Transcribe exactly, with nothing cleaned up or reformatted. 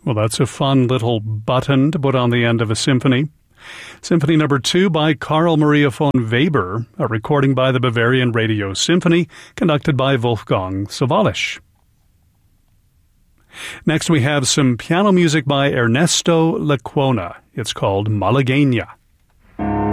Well, that's a fun little button to put on the end of a symphony. Symphony number two by Carl Maria von Weber, a recording by the Bavarian Radio Symphony, conducted by Wolfgang Sawallisch. Next we have some piano music by Ernesto Lecuona. It's called Malagueña.